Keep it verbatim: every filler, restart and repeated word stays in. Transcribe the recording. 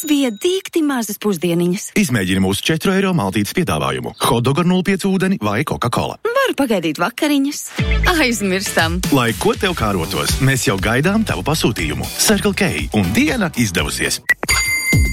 bija dīkti mazas pusdieniņas. Izmēģini mūsu četru eiro maltītes piedāvājumu. Hotdog ar nulle pieci ūdeni vai Coca-Cola. Varu pagaidīt vakariņas. Aizmirstam. Lai ko tev kārotos, mēs jau gaidām tavu pasūtījumu. Circle K un diena izdevusies.